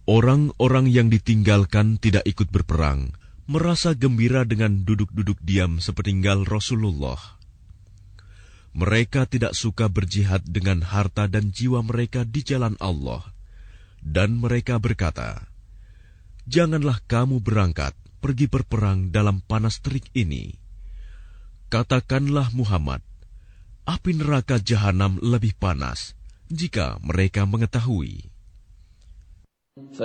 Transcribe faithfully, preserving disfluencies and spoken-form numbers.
Orang-orang yang ditinggalkan tidak ikut berperang merasa gembira dengan duduk-duduk diam sepeninggal Rasulullah. Mereka tidak suka berjihad dengan harta dan jiwa mereka di jalan Allah, dan mereka berkata, "Janganlah kamu berangkat pergi berperang dalam panas terik ini." Katakanlah Muhammad, api neraka jahanam lebih panas jika mereka mengetahui.